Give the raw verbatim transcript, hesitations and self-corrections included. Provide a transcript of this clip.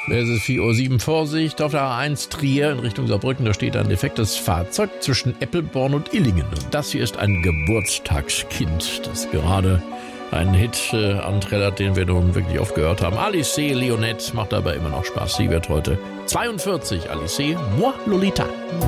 Es ist vier Uhr sieben. Vorsicht auf der A eins Trier in Richtung Saarbrücken. Da steht ein defektes Fahrzeug zwischen Eppelborn und Illingen. Und das hier ist ein Geburtstagskind, das gerade einen Hit äh, anträllert, den wir nun wirklich oft gehört haben. Alice Leonette macht aber immer noch Spaß. Sie wird heute zweiundvierzig. Alice, moi Lolita.